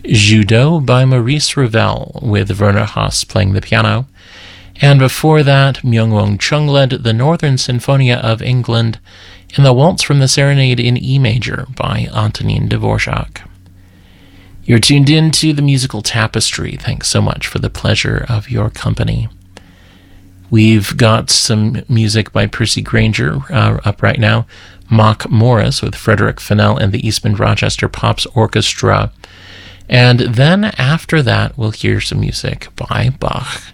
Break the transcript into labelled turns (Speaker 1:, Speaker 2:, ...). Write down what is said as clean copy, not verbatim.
Speaker 1: Judo by Maurice Ravel, with Werner Haas playing the piano. And before that, Myung-Whun Chung led the Northern Sinfonia of England in the Waltz from the Serenade in E major by Antonin Dvorak. You're tuned in to the Musical Tapestry. Thanks so much for the pleasure of your company. We've got some music by Percy Grainger up right now. Mock Morris with Frederick Fennell and the Eastman Rochester Pops Orchestra. And then after that, we'll hear some music by Bach.